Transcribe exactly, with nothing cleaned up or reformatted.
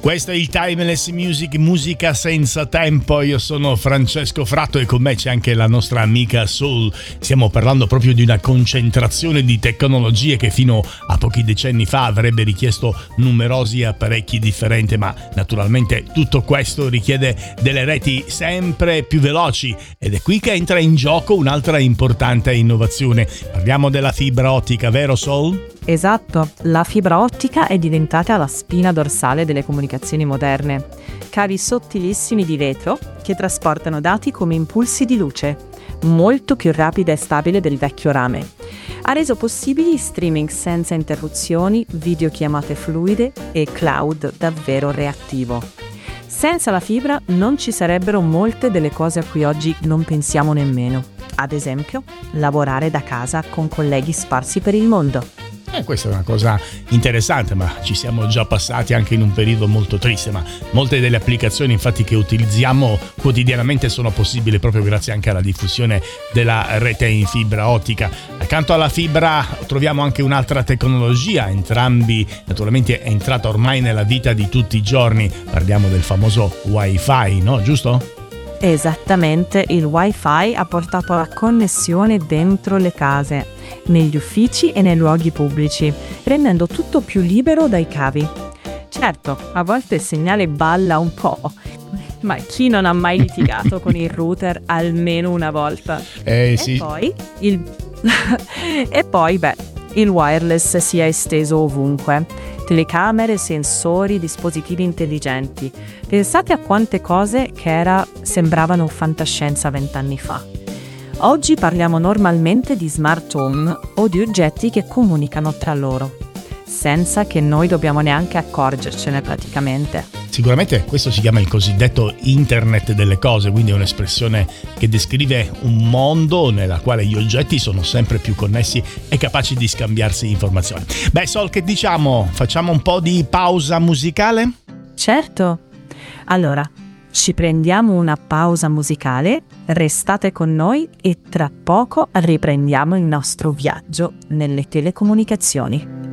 Questo è il Timeless Music, musica senza tempo. Io sono Francesco Fratto e con me c'è anche la nostra amica Soul. Stiamo parlando proprio di una concentrazione di tecnologie che fino a pochi decenni fa avrebbe richiesto numerosi apparecchi differenti, ma naturalmente tutto questo richiede delle reti sempre più veloci ed è qui che entra in gioco un'altra importante innovazione. Parliamo della fibra ottica, vero Soul? Esatto, la fibra ottica è diventata la spina dorsale delle comunicazioni moderne. Cavi sottilissimi di vetro che trasportano dati come impulsi di luce, molto più rapida e stabile del vecchio rame. Ha reso possibili streaming senza interruzioni, videochiamate fluide e cloud davvero reattivo. Senza la fibra non ci sarebbero molte delle cose a cui oggi non pensiamo nemmeno. Ad esempio, lavorare da casa con colleghi sparsi per il mondo. Eh, questa è una cosa interessante, ma ci siamo già passati anche in un periodo molto triste, ma molte delle applicazioni infatti che utilizziamo quotidianamente sono possibili proprio grazie anche alla diffusione della rete in fibra ottica. Accanto alla fibra troviamo anche un'altra tecnologia, entrambi naturalmente è entrata ormai nella vita di tutti i giorni, parliamo del famoso Wi-Fi, no? Giusto? Esattamente, il Wi-Fi ha portato la connessione dentro le case, negli uffici e nei luoghi pubblici, rendendo tutto più libero dai cavi. Certo, a volte il segnale balla un po', ma chi non ha mai litigato con il router almeno una volta? Eh sì. E poi, il... e poi, beh, il wireless si è esteso ovunque. Telecamere, sensori, dispositivi intelligenti. Pensate a quante cose che era sembravano fantascienza vent'anni fa. Oggi parliamo normalmente di smart home o di oggetti che comunicano tra loro, senza che noi dobbiamo neanche accorgercene praticamente. Sicuramente questo si chiama il cosiddetto Internet delle cose, quindi è un'espressione che descrive un mondo nella quale gli oggetti sono sempre più connessi e capaci di scambiarsi informazioni. Beh, Sol, che diciamo? Facciamo un po' di pausa musicale? Certo. Allora, ci prendiamo una pausa musicale, restate con noi e tra poco riprendiamo il nostro viaggio nelle telecomunicazioni.